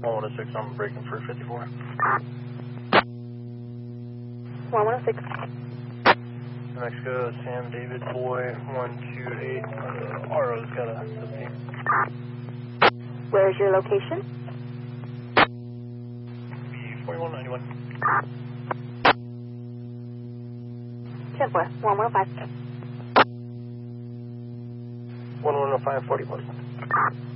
116, I'm breaking for 54. 116. Mexico, Sam David Boy, 128. RO's got a 15. Where is your location? B4191. 10-4, 1105. 1105, 40 plus.